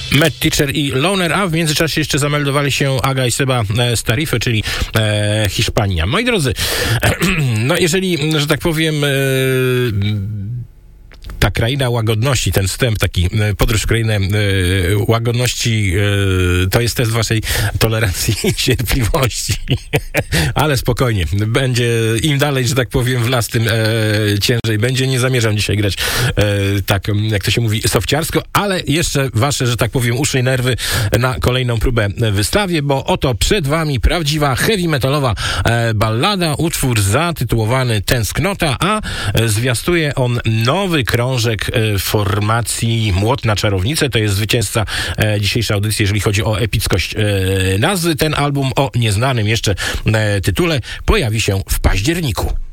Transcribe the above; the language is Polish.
Math Teacher i Loner, a w międzyczasie jeszcze zameldowali się Aga i Seba z Tarife, czyli Hiszpania. Moi drodzy, no jeżeli, że tak powiem, ta kraina łagodności, ten wstęp, taki podróż w krainę łagodności, to jest test waszej tolerancji i cierpliwości. Ale spokojnie, będzie im dalej, że tak powiem, w las, tym ciężej będzie. Nie zamierzam dzisiaj grać tak, jak to się mówi, sofciarsko, ale jeszcze wasze, że tak powiem, uszy i nerwy na kolejną próbę wystawię, bo oto przed wami prawdziwa heavy metalowa ballada, utwór zatytułowany Tęsknota, a zwiastuje on nowy krążek formacji Młot na Czarownicę. To jest zwycięzca dzisiejszej audycji, jeżeli chodzi o epickość nazwy. Ten album o nieznanym jeszcze tytule pojawi się w październiku.